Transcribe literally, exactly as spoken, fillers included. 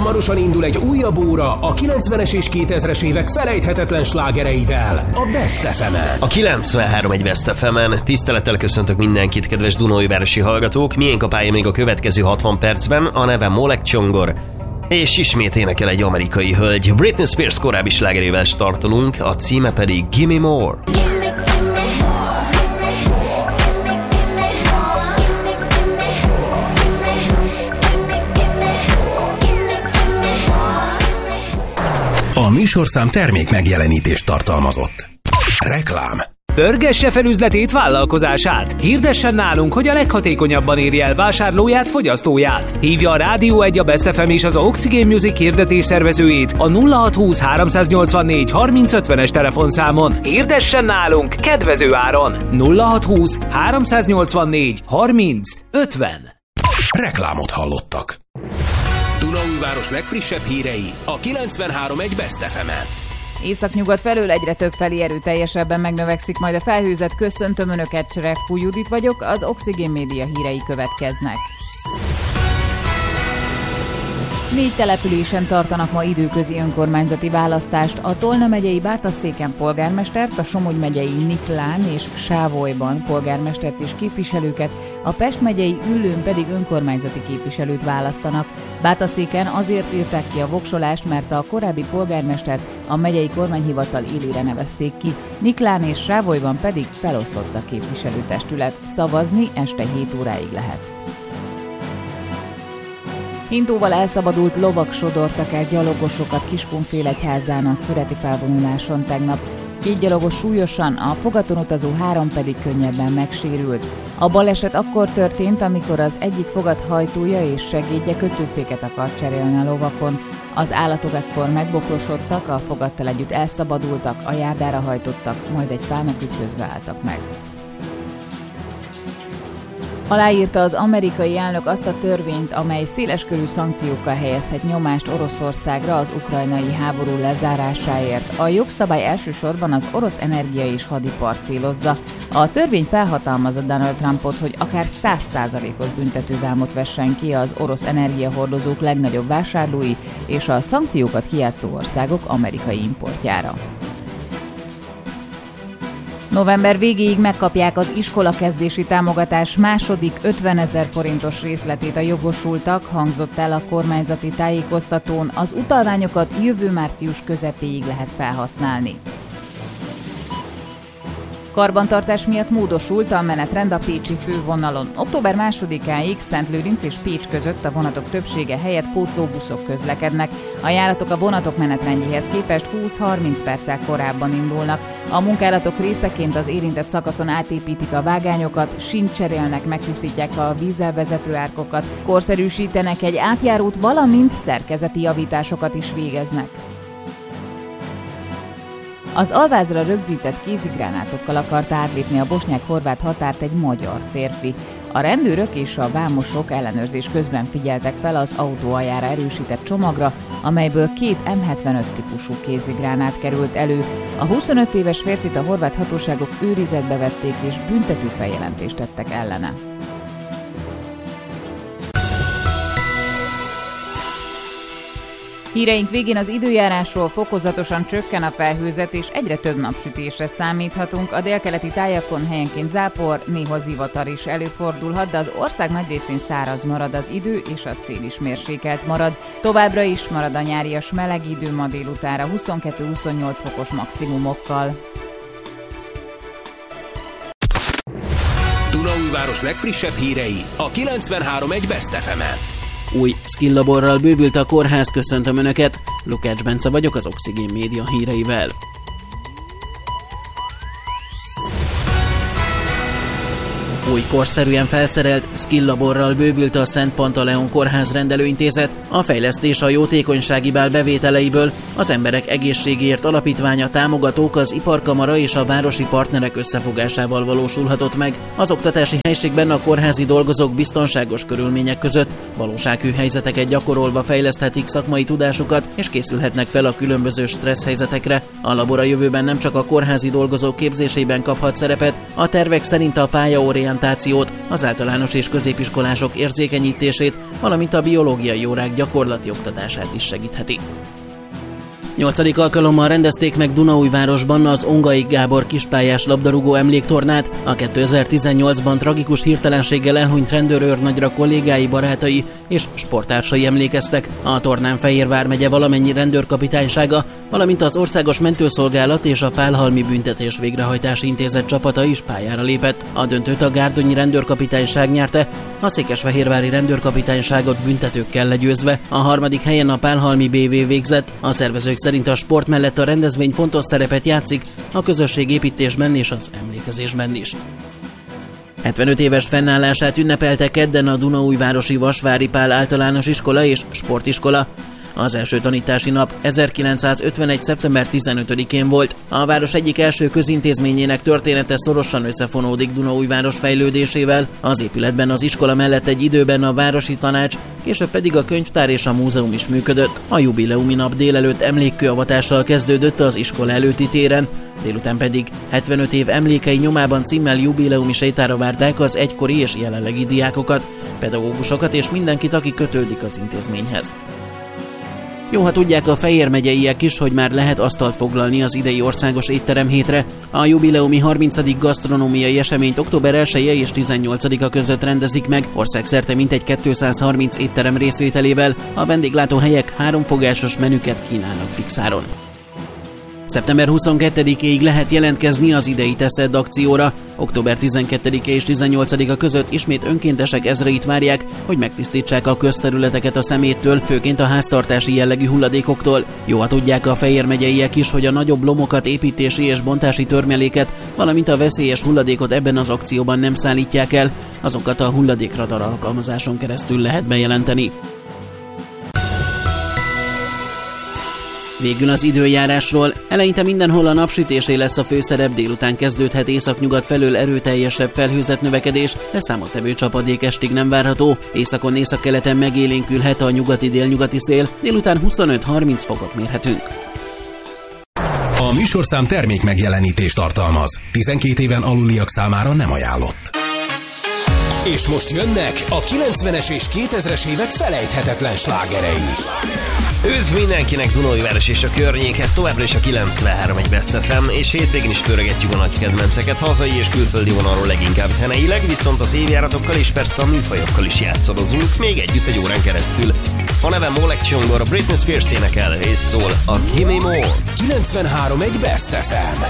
Hamarosan indul egy újabb óra a kilencvenes és kétezres évek felejthetetlen slágereivel, a Best ef emen. A kilencvenhárom egy Best ef emen. Tisztelettel köszöntök mindenkit, kedves Dunaújvárosi hallgatók. Miénk a pálya még a következő hatvan percben, a neve Molek Csongor, és ismét énekel egy amerikai hölgy. Britney Spears korábbi slágerével startolunk, a címe pedig Gimme More. A műsorszám termék megjelenítést tartalmazott. Reklám. Pörgesse fel üzletét, vállalkozását. Hirdessen nálunk, hogy a leghatékonyabban érje el vásárlóját, fogyasztóját. Hívja a Rádió egy, a Best ef em és az Oxygen Music hirdetés szervezőjét a nulla hat húsz háromszáznyolcvannégy harminc ötvenes telefonszámon. Hirdessen nálunk kedvező áron. nulla hat húsz háromszáznyolcvannégy harminc ötven. Reklámot hallottak. Dunaújváros legfrissebb hírei a kilencvenhárom egy Best ef emen. Északnyugat felől egyre több felé erőteljesebben megnövekszik majd a felhőzet. Köszöntöm Önöket, Cserevkú Judit vagyok, az Oxygen Média hírei következnek. Négy településen tartanak ma időközi önkormányzati választást. A Tolna megyei Bátaszéken polgármestert, a Somogy megyei Niklán és Sávolyban polgármestert és képviselőket, a Pest megyei Üllőn pedig önkormányzati képviselőt választanak. Bátaszéken azért írták ki a voksolást, mert a korábbi polgármestert a megyei kormányhivatal élére nevezték ki, Niklán és Sávolyban pedig felosztott a képviselőtestület. Szavazni este hét óráig lehet. Hintóval elszabadult lovak sodortak el gyalogosokat Kiskunfélegyházán a szüreti felvonuláson tegnap. Két gyalogos súlyosan, a fogaton utazó három pedig könnyebben megsérült. A baleset akkor történt, amikor az egyik fogat hajtója és segédje kötőféket akart cserélni a lovakon. Az állatok ekkor megbokrosodtak, a fogattal együtt elszabadultak, a járdára hajtottak, majd egy fának ütközve álltak meg. Aláírta az amerikai elnök azt a törvényt, amely széleskörű szankciókkal helyezhet nyomást Oroszországra az ukrajnai háború lezárásáért. A jogszabály elsősorban az orosz energia és hadipar célozza. A törvény felhatalmazza Donald Trumpot, hogy akár száz százalékos büntetővámot vessen ki az orosz energiahordozók legnagyobb vásárlói és a szankciókat kijátszó országok amerikai importjára. November végéig megkapják az iskolakezdési támogatás második ötvenezer forintos részletét a jogosultak, hangzott el a kormányzati tájékoztatón. Az utalványokat jövő március közepéig lehet felhasználni. Karbantartás miatt módosult a menetrend a pécsi fővonalon. október másodikáig Szentlőrinc és Pécs között a vonatok többsége helyett pótlóbuszok közlekednek. A járatok a vonatok menetrendjéhez képest húsz-harminc perccel korábban indulnak. A munkálatok részeként az érintett szakaszon átépítik a vágányokat, sínt cserélnek, megtisztítják a vízzel vezető árkokat, korszerűsítenek egy átjárót, valamint szerkezeti javításokat is végeznek. Az alvázra rögzített kézigránátokkal akart átlépni a bosnyák-horvát határt egy magyar férfi. A rendőrök és a vámosok ellenőrzés közben figyeltek fel az autó aljára erősített csomagra, amelyből két em hetvenöt típusú kézigránát került elő. A huszonöt éves férfit a horvát hatóságok őrizetbe vették és büntető feljelentést tettek ellene. Híreink végén az időjárásról: fokozatosan csökken a felhőzet, és egyre több napsütésre számíthatunk. A délkeleti tájakon helyenként zápor, néha zivatar is előfordulhat, de az ország nagy részén száraz marad az idő, és a szél is mérsékelt marad. Továbbra is marad a nyárias meleg idő ma délutánra huszonkettő-huszonnyolc fokos maximumokkal. Dunaújváros legfrissebb hírei a kilencvenhárom egy Best ef emen. Új skill laborral bővült a kórház, köszöntöm Önöket, Lukács Bence vagyok az Oxygen Média híreivel. Új korszerűen felszerelt skill laborral bővült a Szent Pantaleon Kórház rendelőintézet. A fejlesztés a jótékonysági bál bevételeiből az Emberek Egészségéért Alapítványa, támogatók, az Iparkamara és a városi partnerek összefogásával valósulhatott meg. Az oktatási helységben a kórházi dolgozók biztonságos körülmények között valósághű helyzeteket gyakorolva fejleszthetik szakmai tudásukat és készülhetnek fel a különböző stressz helyzetekre. A labor a jövőben nem csak a kórházi dolgozók képzésében kaphat szerepet, a tervek szerint a pályaorientált orientációt, az általános és középiskolások érzékenyítését, valamint a biológiai órák gyakorlati oktatását is segítheti. Nyolcadik alkalommal rendezték meg Dunaújvárosban az Ongai Gábor kispályás labdarúgó emléktornát. A kétezer-tizennyolcban tragikus hirtelenséggel elhunyt rendőrőrnagyra kollégái, barátai és sporttársai emlékeztek. A tornán Fejér vármegye valamennyi rendőrkapitánysága, valamint az Országos Mentőszolgálat és a Pálhalmi Büntetés Végrehajtási Intézet csapata is pályára lépett. A döntőt a gárdonyi rendőrkapitányság nyerte, a székesfehérvári rendőrkapitányságot büntetőkkel legyőzve. A harmadik helyen a Pálhalmi bé vé végzett. A szervezők szerint a sport mellett a rendezvény fontos szerepet játszik a közösségépítésben és az emlékezésben is. hetvenöt éves fennállását ünnepelte kedden a Dunaújvárosi Vasvári Pál általános iskola és sportiskola. Az első tanítási nap ezerkilencszázötvenegy. szeptember tizenötödikén volt. A város egyik első közintézményének története szorosan összefonódik Dunaújváros fejlődésével. Az épületben az iskola mellett egy időben a városi tanács, később pedig a könyvtár és a múzeum is működött. A jubileumi nap délelőtt emlékkőavatással kezdődött az iskola előtti téren, délután pedig hetvenöt év emlékei nyomában címmel jubileumi sétára várták az egykori és jelenlegi diákokat, pedagógusokat és mindenkit, aki kötődik az intézményhez. Jó, ha tudják a Fejér megyeiek is, hogy már lehet asztalt foglalni az idei országos étteremhétre. A jubileumi harmincadik gasztronómiai eseményt október elseje és tizennyolcadika között rendezik meg, országszerte mintegy kétszázharminc étterem részvételével. A vendéglátóhelyek háromfogásos menüket kínálnak fixáron. szeptember huszonkettedikéig lehet jelentkezni az idei Teszed akcióra. október tizenkettedike és tizennyolcadika között ismét önkéntesek ezreit várják, hogy megtisztítsák a közterületeket a szeméttől, főként a háztartási jellegű hulladékoktól. Jó, ha tudják a Fejér megyeiek is, hogy a nagyobb lomokat, építési és bontási törmeléket, valamint a veszélyes hulladékot ebben az akcióban nem szállítják el, azokat a hulladékradar alkalmazáson keresztül lehet bejelenteni. Végül az időjárásról. Eleinte mindenhol a napsütésé lesz a főszerep, délután kezdődhet északnyugat felől erőteljesebb felhőzet növekedés, de számottevő csapadék estig nem várható. Északon északkeleten megélénkülhet a nyugati-délnyugati szél, délután huszonöt-harminc fokot mérhetünk. A műsorszám termék megjelenítést tartalmaz. tizenkét éven aluliak számára nem ajánlott. És most jönnek a kilencvenes és kétezres évek felejthetetlen slágerei. Üdv mindenkinek Dunaújváros és a környékhez, továbbra is a kilencvenhárom egy Best ef em, és hétvégén is pörgetjük a nagy kedvenceket, hazai és külföldi vonalról leginkább zeneileg, viszont az évjáratokkal és persze a műfajokkal is játszadozunk, még együtt egy órán keresztül. A nevem Oleg Csongor, Britney Spears énekel és szól a Gimme More. kilencvenhárom egy Best ef em.